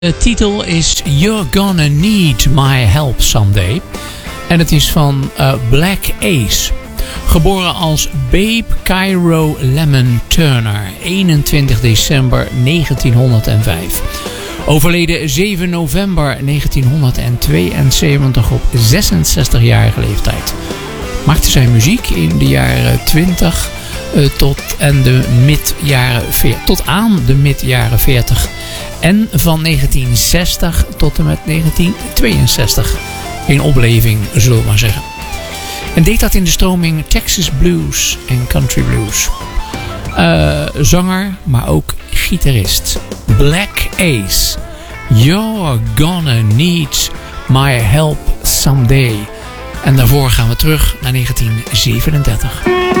De titel is You're Gonna Need My Help Someday. En het is van Black Ace. Geboren als Babe Cairo Lemon Turner. 21 december 1905. Overleden 7 november 1972 op 66-jarige leeftijd. Maakte zijn muziek in de jaren 20 tot aan de mid-jaren 40. En van 1960 tot en met 1962. In opleving, zullen we maar zeggen. En deed dat in de stroming Texas Blues en Country Blues. Zanger, maar ook gitarist. Black Ace. You're gonna need my help someday. En daarvoor gaan we terug naar 1937.